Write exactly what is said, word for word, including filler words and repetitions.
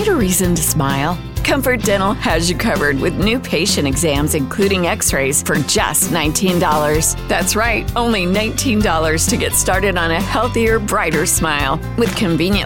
Need a reason to smile? Comfort Dental has you covered with new patient exams, including x-rays, for just nineteen dollars. That's right, only nineteen dollars to get started on a healthier, brighter smile. With convenient